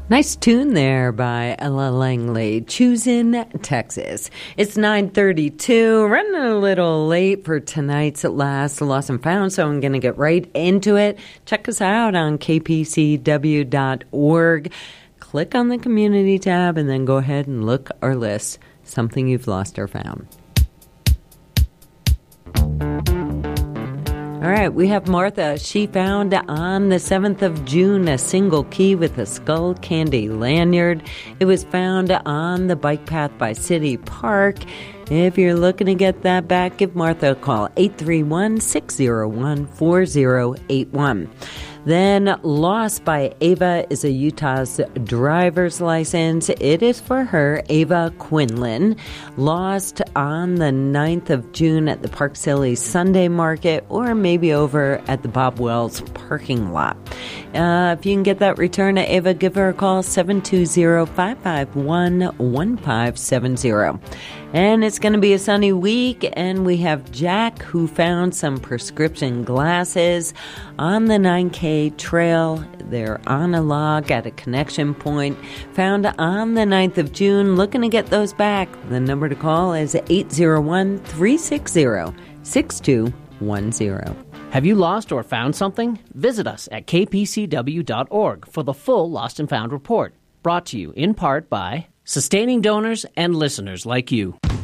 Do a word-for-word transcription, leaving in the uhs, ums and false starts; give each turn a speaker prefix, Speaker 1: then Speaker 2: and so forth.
Speaker 1: Nice tune there by Ella Langley, Choosing Texas. It's nine thirty-two, running a little late for tonight's Last Lost and Found, so I'm going to get right into it. Check us out on k p c w dot org. Click on the community tab and then go ahead and look our list, something you've lost or found. All right, we have Martha. She found on the seventh of June a single key with a skull candy lanyard. It was found on the bike path by City Park. If you're looking to get that back, give Martha a call, eight three one, six zero one, four zero eight one. Then Lost by Ava is a Utah's driver's license. It is for her, Ava Quinlan. Lost on the ninth of June at the Park Silly Sunday Market, or maybe over at the Bob Wells parking lot. Uh, if you can get that return to Ava, give her a call, seven two zero, five five one, one five seven zero. And it's going to be a sunny week, and we have Jack, who found some prescription glasses on the nine K trail. They're on a log at a connection point, found on the ninth of June. Looking to get those back. The number to call is eight zero one, three six zero, six two one zero.
Speaker 2: Have you lost or found something? Visit us at k p c w dot org for the full Lost and Found report. Brought to you in part by sustaining donors and listeners like you.